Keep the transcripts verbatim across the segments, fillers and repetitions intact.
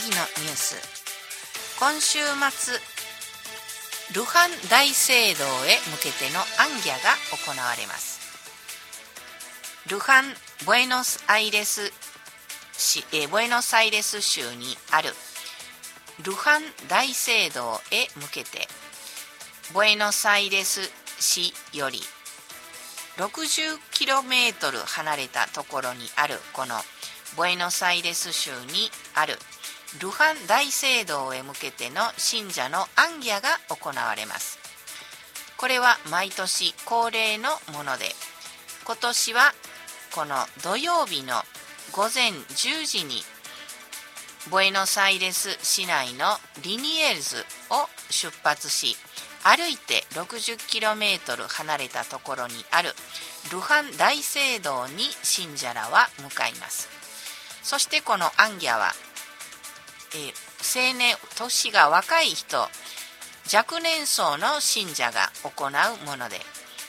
次のニュース。今週末ルハン大聖堂へ向けての行脚が行われます。ルハンブエノスアイレス市えブエノスアイレス州にあるルハン大聖堂へ向けてブエノスアイレス市よりろくじゅっキロメートル離れたところにあるこのブエノスアイレス州にあるルハン大聖堂へ向けての信者の行脚が行われます。これは毎年恒例のもので、今年はこの土曜日の午前じゅうじにブエノスアイレス市内のリニエルズを出発し、歩いて ろくじゅっキロメートル 離れたところにあるルハン大聖堂に信者らは向かいます。そしてこの行脚は、えー、青年、年が若い人、若年層の信者が行うもので、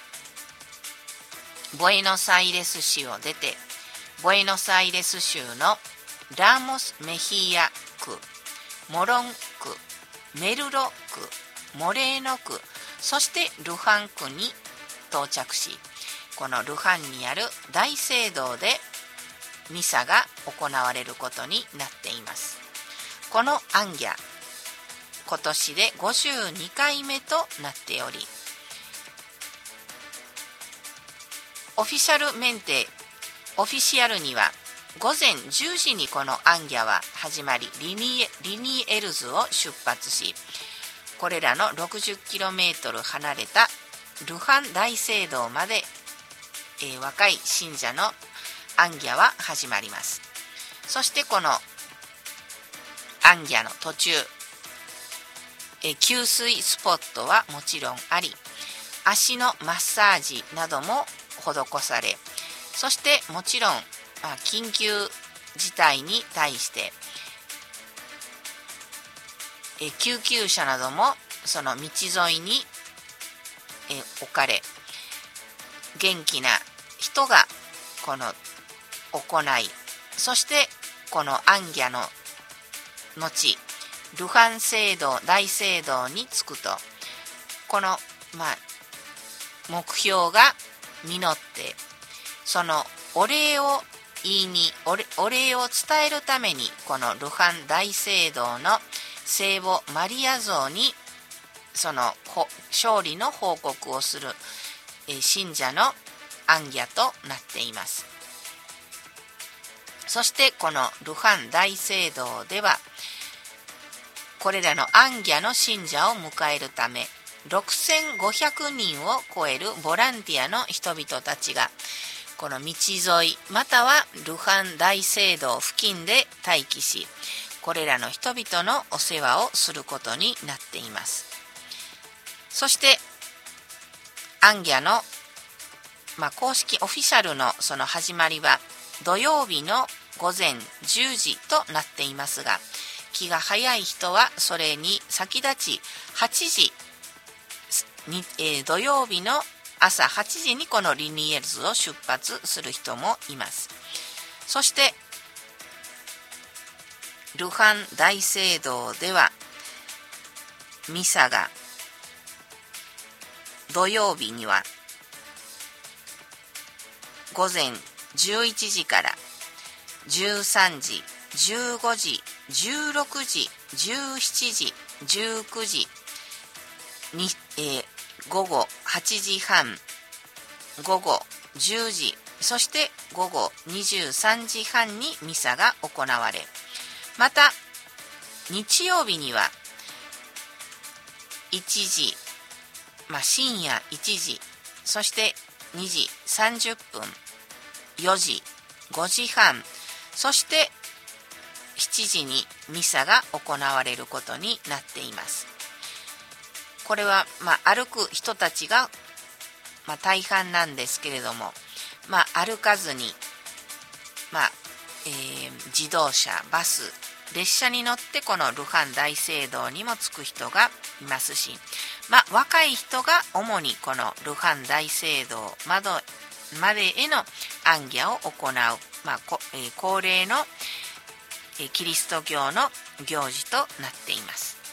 ブエノスアイレス市を出て、ブエノスアイレス州のラモスメヒア区、モロン区、メルロ区、モレーノ区、そしてルハン区に到着し、このルハンにある大聖堂でミサが行われることになっています。この行脚、今年でごじゅうにかいめとなっており、オフィシャルメンテオフィシャルには午前じゅうじにこの行脚は始まり、リニエ、リニエルズを出発し、これらの ろくじゅっキロメートル 離れたルハン大聖堂まで、えー、若い信者の行脚は始まります。そしてこの行脚の途中、えー、給水スポットはもちろんあり、足のマッサージなども施され、そしてもちろん、まあ、緊急事態に対してえ救急車などもその道沿いにえ置かれ、元気な人がこの行い、そしてこの行脚の後、ルハン聖堂大聖堂に着くと、この、まあ、目標が実って、そのお礼を言いにお礼、お礼を伝えるために、このルハン大聖堂の聖母マリア像にその勝利の報告をする信者の行脚となっています。そしてこのルハン大聖堂では、これらの行脚の信者を迎えるため、ろくせんごひゃくにんを超えるボランティアの人々たちが、この道沿いまたはルハン大聖堂付近で待機し、これらの人々のお世話をすることになっています。そして行脚の、まあ、公式オフィシャルのその始まりは土曜日の午前じゅうじとなっていますが、気が早い人はそれに先立ちはちじに、えー、土曜日の朝はちじにこのリニエルズを出発する人もいます。そしてルハン大聖堂ではミサが土曜日には午前じゅういちじからじゅうさんじ、じゅうごじ、じゅうろくじ、じゅうしちじ、じゅうくじに、えー、午後はちじはん、午後じゅうじ、そして午後にじゅうさんじはんにミサが行われ、また日曜日にはいちじ、まあ、深夜いちじ、そしてにじさんじゅっぷん、よじ、ごじはん、そしてしちじにミサが行われることになっています。これは、まあ、歩く人たちが、まあ、大半なんですけれども、まあ、歩かずに、まあえー、自動車、バス、列車に乗ってこのルハン大聖堂にも着く人がいますし、まあ、若い人が主にこのルハン大聖堂までへの行脚を行う、まあこえー、恒例のキリスト教の行事となっています。